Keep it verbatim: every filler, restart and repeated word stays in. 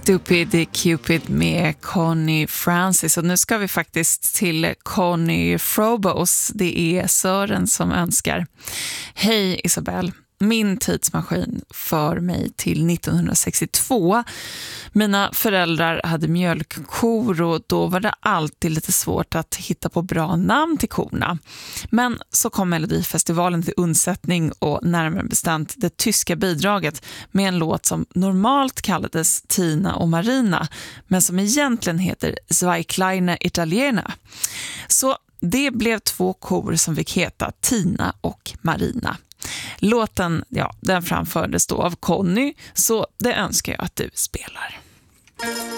Stupid Cupid med Connie Francis. Och nu ska vi faktiskt till Connie Frobos. Det är Sören som önskar. Hej Isabelle. Min tidsmaskin för mig till nittonhundrasextiotvå. Mina föräldrar hade mjölkkor och då var det alltid lite svårt att hitta på bra namn till korna. Men så kom Melodifestivalen till undsättning och närmare bestämt det tyska bidraget med en låt som normalt kallades Tina och Marina men som egentligen heter Zwei kleine Italiener. Så det blev två kor som fick heta Tina och Marina. Låten, ja, den framfördes då av Connie, så det önskar jag att du spelar.